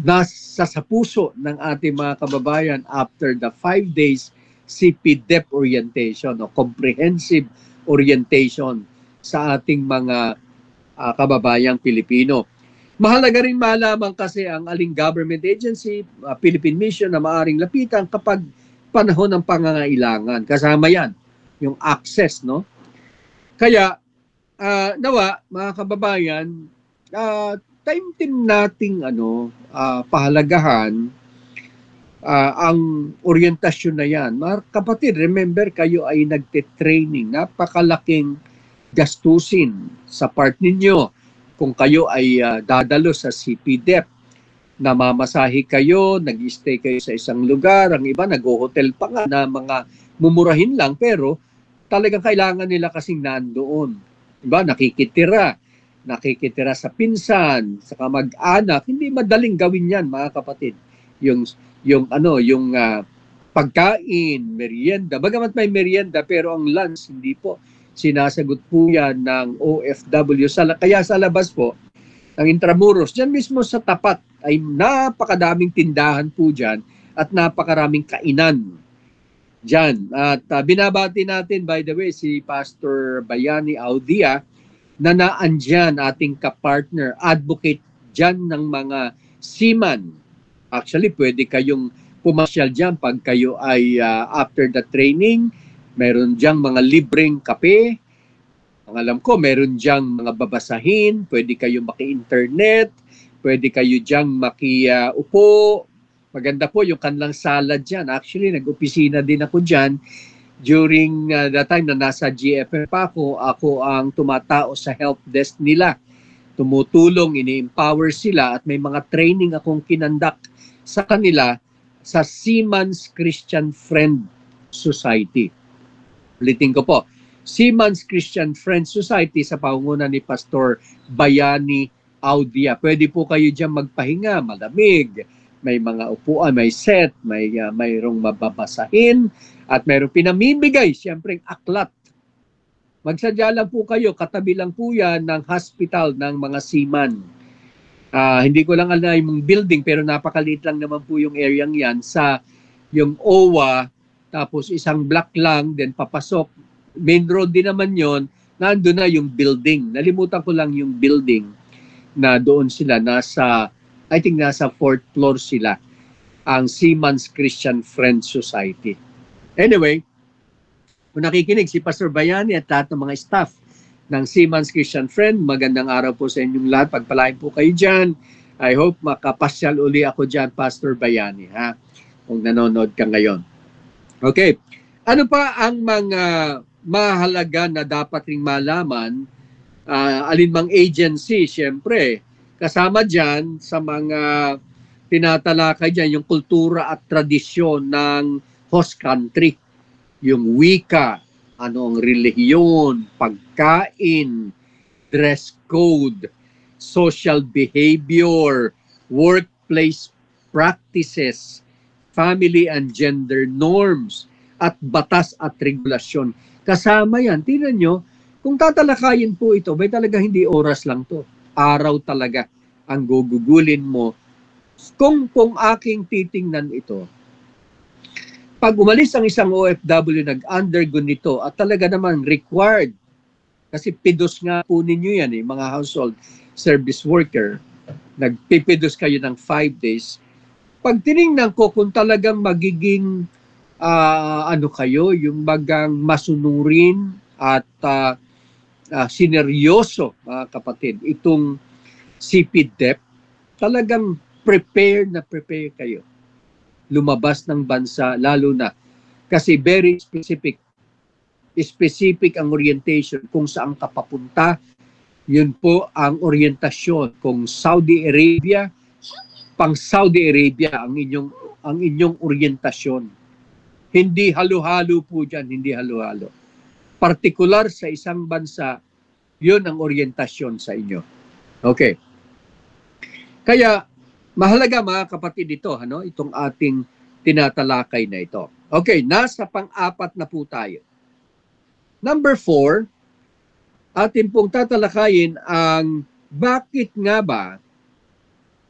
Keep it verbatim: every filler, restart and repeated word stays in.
nasa sa puso ng ating mga kababayan after the five days C P D E P orientation o comprehensive orientation sa ating mga uh, kababayang Pilipino. Mahalaga rin malaman kasi ang aling government agency, uh, Philippine Mission na maaring lapitan kapag panahon ng pangangailangan. Kasama yan, yung access, no? Kaya, uh, nawa, mga kababayan, uh, time din nating ano, uh, pahalagahan uh, ang orientasyon na yan. Mga kapatid, remember, kayo ay nagte-training. Napakalaking gastusin sa part ninyo. Kung kayo ay uh, dadalo sa C P D E P, namamasahe kayo, nag-stay kayo sa isang lugar, ang iba nag-hotel pa nga na mga mumurahin lang, pero talagang kailangan nila kasing nandoon. Diba? Nakikitira. nakikitira sa pinsan, sa kamag-anak, hindi madaling gawin 'yan, mga kapatid. Yung yung ano, yung uh, pagkain, merienda. Bagamat may merienda pero ang lunch hindi po sinasagot po 'yan ng O F W. Sa, kaya sa labas po ng Intramuros, diyan mismo sa tapat ay napakadaming tindahan po diyan at napakaraming kainan diyan. At uh, binabati natin, by the way, si Pastor Bayani Audia na naandyan ating kapartner, advocate dyan ng mga seaman. Actually, pwede kayong pumasyal dyan pag kayo ay uh, after the training, meron dyan mga libreng kape. Ang alam ko, meron dyan mga babasahin, pwede kayo maki-internet, pwede kayo dyan maki-upo. Maganda po yung kanilang salad dyan. Actually, nag-opisina din ako dyan. During uh, the time na nasa G F F ako, ako ang tumatao sa help desk nila. Tumutulong, ini-empower sila at may mga training akong kinandak sa kanila sa Seamen's Christian Friend Society. Ulitin ko po, Seamen's Christian Friend Society sa pangunguna ni Pastor Bayani Audia. Pwede po kayo dyan magpahinga, malamig, may mga upuan, may set, may uh, mayroong mababasahin, at mayroong pinamimigay, siyempre, aklat. Magsadya lang po kayo, katabi lang po yan ng hospital ng mga seaman. Uh, hindi ko lang alam yung building, pero napakaliit lang naman po yung area yan sa yung O W A, tapos isang block lang, then papasok. Main road din naman yon, nandun na yung building. Nalimutan ko lang yung building na doon sila, nasa, I think nasa fourth floor sila, ang Seamen's Christian Friend Society. Anyway, kung nakikinig si Pastor Bayani at lahat ng mga staff ng Seamen's Christian Friend, magandang araw po sa inyong lahat. Pagpalain po kayo dyan. I hope makapasyal uli ako dyan, Pastor Bayani, ha? Kung nanonood ka ngayon. Okay. Ano pa ang mga mahalaga na dapat ring malaman? Uh, alinmang agency, syempre. Kasama dyan sa mga tinatalakay dyan, yung kultura at tradisyon ng host country, yung wika, ano ang relihiyon, pagkain, dress code, social behavior, workplace practices, family and gender norms, at batas at regulasyon. Kasama yan. Tingnan nyo, kung tatalakayin po ito, may talaga hindi oras lang to. Araw talaga ang gugugulin mo. Kung kung aking titingnan ito, pag umalis ang isang O F W, nag-undergo nito at talaga naman required, kasi pidos nga po ninyo yan eh, mga household service worker, nagpipidos kayo ng five days. Pag tinignan ko kung talagang magiging uh, ano kayo, yung bagang masunurin at uh, uh, sineryoso, mga kapatid, itong C P D E P, talagang prepare na prepare kayo lumabas ng bansa, lalo na kasi very specific specific ang orientation kung saan ka papunta. Yun po ang orientasyon. Kung Saudi Arabia, pang Saudi Arabia ang inyong ang inyong orientasyon. Hindi halo-halo po dyan, hindi halo-halo. Partikular sa isang bansa, yun ang orientasyon sa inyo. Okay. Kaya mahalaga, mga kapatid, ito, ano, itong ating tinatalakay na ito. Okay, nasa pang-apat na po tayo. Number four, atin pong tatalakayin ang bakit nga ba